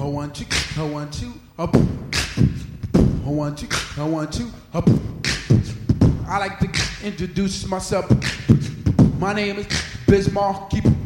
I want you, I want you, I want you, I want you, I like to introduce myself. My name is Bismarck. Keep